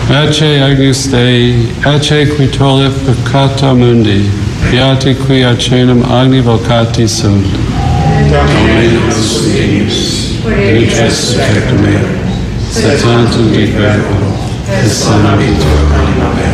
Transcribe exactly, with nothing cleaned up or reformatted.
Ecce Agnus Dei, ecce qui tollit peccata mundi, beati qui acenum agni vocati sunt. Dominus Deus, Deus perfectum mea, sed tantum et verbo, et sanabit anima mea.